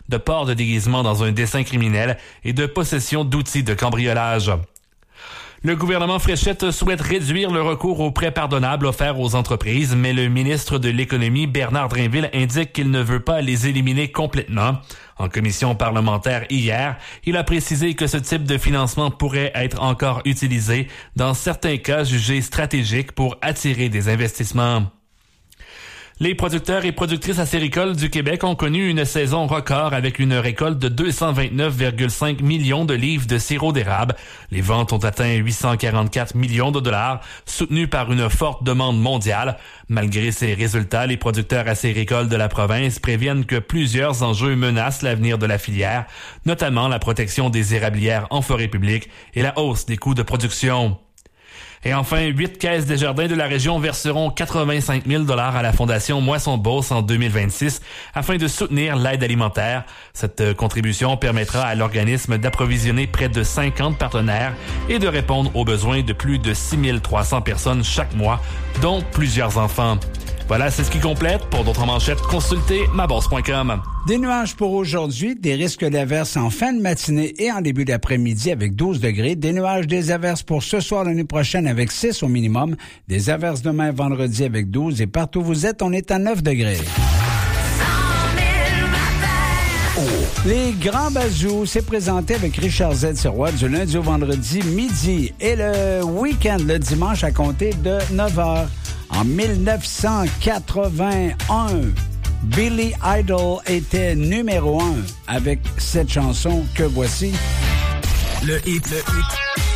de port de déguisement dans un dessein criminel et de possession d'outils de cambriolage. Le gouvernement Fréchette souhaite réduire le recours aux prêts pardonnables offerts aux entreprises, mais le ministre de l'Économie, Bernard Drinville, indique qu'il ne veut pas les éliminer complètement. En commission parlementaire hier, il a précisé que ce type de financement pourrait être encore utilisé dans certains cas jugés stratégiques pour attirer des investissements. Les producteurs et productrices acéricoles du Québec ont connu une saison record avec une récolte de 229,5 millions de livres de sirop d'érable. Les ventes ont atteint 844 millions de dollars, soutenues par une forte demande mondiale. Malgré ces résultats, les producteurs acéricoles de la province préviennent que plusieurs enjeux menacent l'avenir de la filière, notamment la protection des érablières en forêt publique et la hausse des coûts de production. Et enfin, 8 caisses des jardins de la région verseront 85 000 $ à la Fondation Moisson-Beauce en 2026 afin de soutenir l'aide alimentaire. Cette contribution permettra à l'organisme d'approvisionner près de 50 partenaires et de répondre aux besoins de plus de 6 300 personnes chaque mois, dont plusieurs enfants. Voilà, c'est ce qui complète. Pour d'autres manchettes, consultez mabosse.com. Des nuages pour aujourd'hui, des risques d'averses en fin de matinée et en début d'après-midi avec 12 degrés. Des nuages, des averses pour ce soir, l'année prochaine avec 6 au minimum. Des averses demain, vendredi avec 12. Et partout où vous êtes, on est à 9 degrés. Les Grands Bazous, c'est présenté avec Richard Z. Sirois du lundi au vendredi midi et le week-end, le dimanche à compter de 9h. En 1981, Billy Idol était numéro 1 avec cette chanson que voici. Le hit.